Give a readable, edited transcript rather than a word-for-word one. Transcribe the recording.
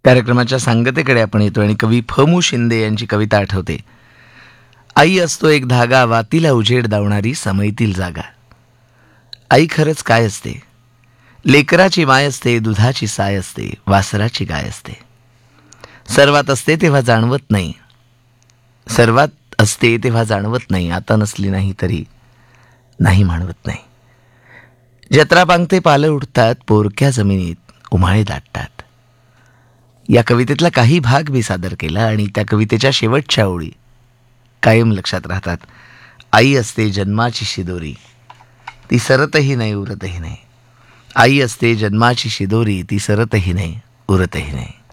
कार्यक्रमाच्या सांगतेकडे आपण येतो आणि कवी फ.मु. शिंदे यांची कविता आठवते. आई असतो एक धागा, वातीला उजेड दावणारी समईतील जागा. आई खरंच काय असते? लेकराची माय असते, दुधाची साय असते, वासराची गाय असते. सर्वात असते तेव्हा जाणवत नाही, सर्वात असते तेव्हा जाणवत नाही, आता नसली नाही तरी नाही म्हणवत नाही. जत्रा पांगते पालं उठतात, पोरक्या जमिनीत उमाळे दाटतात. या कवितेतला काही भाग मी सादर केला आणि त्या कवितेच्या शेवटच्या ओळी कायम लक्षात राहतात. आई असते जन्माची शिदोरी, ती सरतही नाही उरतही नाही. आई असते जन्माची शिदोरी, ती सरतही नाही उरतही नाही.